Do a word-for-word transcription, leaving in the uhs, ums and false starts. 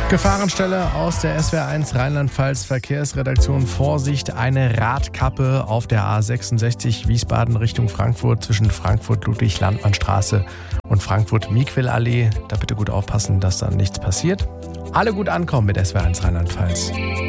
Gefahrenstelle aus der S W R eins Rheinland-Pfalz Verkehrsredaktion. Vorsicht, eine Radkappe auf der A sechsundsechzig Wiesbaden Richtung Frankfurt zwischen Frankfurt-Ludwig-Landmann-Straße und Frankfurt-Miquel-Allee. Da bitte gut aufpassen, dass da nichts passiert. Alle gut ankommen mit S W R eins Rheinland-Pfalz.